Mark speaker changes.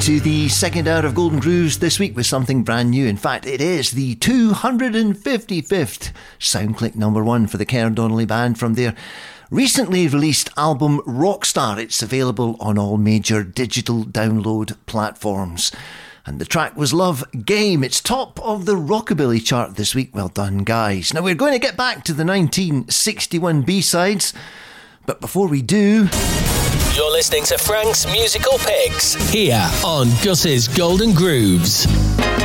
Speaker 1: into the second hour of Golden Grooves this week with something brand new. In fact, it is the 255th SoundClick number one for the Kerr Donnelly Band from their recently released album Rockstar. It's available on all major digital download platforms. And the track was Love Game. It's top of the Rockabilly chart this week. Well done, guys. Now, we're going to get back to the 1961 B-sides, but before we do...
Speaker 2: You're listening to Frank's Musical Picks here on Gus's Golden Grooves.